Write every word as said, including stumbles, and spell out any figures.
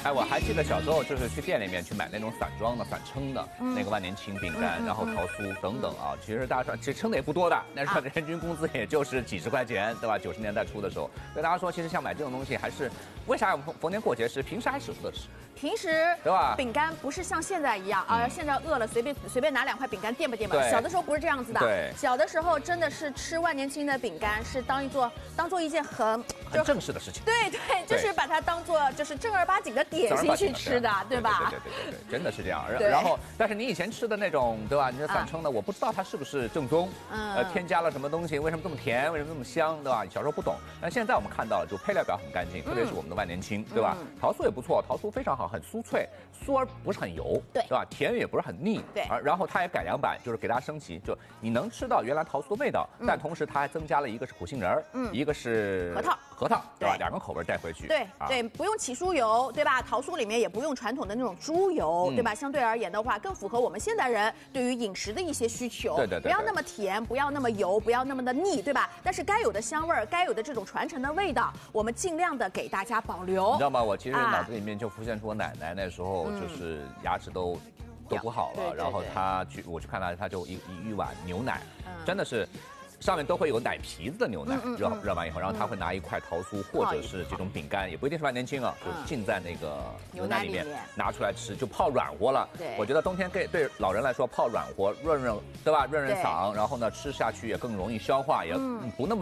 哎，我还记得小时候就是去店里面去买那种散装的、散称的、嗯、那个万年青饼干，嗯、然后桃酥等等啊。其实大家说，其实称的也不多的，那时候人均工资也就是几十块钱，对吧？九十年代初的时候，所以大家说，其实像买这种东西还是，为啥我们逢年过节吃？平时还舍不得吃。 平时对吧？ 饼干不是像现在一样啊，现在饿了随便随便拿两块饼干垫吧垫吧。小的时候不是这样子的。 对。 小的时候真的是吃万年青的饼干是当一做当做一件很很正式的事情。 对对，就是把它当做就是正儿八经的点心去吃的，对吧？ 对对对对对，真的是这样。然后，但是你以前吃的那种，对吧？你说散称的，我不知道它是不是正宗，呃，添加了什么东西？为什么这么甜？为什么这么香？对吧？小时候不懂，但现在我们看到了，就配料表很干净，特别是我们的万年青，对吧？桃酥也不错，桃酥非常好，很酥脆。酥而不是很油， 对， 是吧？甜也不是很腻， 对。 而然后它也改良版，就是给大家升级，就你能吃到原来桃酥的味道，嗯、但同时它还增加了一个是苦杏仁嗯，一个是核桃， 核桃，对吧？两个口味带回去， 对、啊、对，不用起酥油，对吧？桃酥里面也不用传统的那种猪油，嗯、对吧？相对而言的话，更符合我们现代人对于饮食的一些需求， 对对 对, 对， 不要那么甜，不要那么油，不要那么的腻，对吧？但是该有的香味儿，该有的这种传承的味道，我们尽量的给大家保留。 你知道吗？我其实脑子里面就浮现出我奶奶那时候。就是牙齿都都不好了， 对对对， 然后她去我去看她，她就一一碗牛奶，嗯、真的是。上面都会有奶皮子的牛奶，热热完以后，然后他会拿一块桃酥或者是这种饼干，也不一定是万年青啊，就浸在那个牛奶里面拿出来吃，就泡软和了。 对， 我觉得冬天给对老人来说泡软和润润，对吧？润润嗓，然后呢吃下去也更容易消化，也不那么。